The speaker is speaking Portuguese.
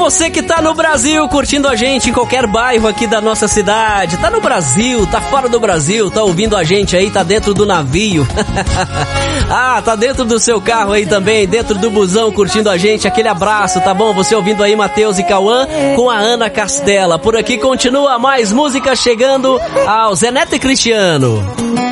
você que tá no Brasil curtindo a gente em qualquer bairro aqui da nossa cidade, tá no Brasil, tá fora do Brasil, tá ouvindo a gente aí, tá dentro do navio. Ah, tá dentro do seu carro aí também, dentro do busão curtindo a gente, aquele abraço, tá bom? Você ouvindo aí Matheus e Cauã com a Ana Castela. Por aqui continua mais música chegando ao Zé Neto e Cristiano.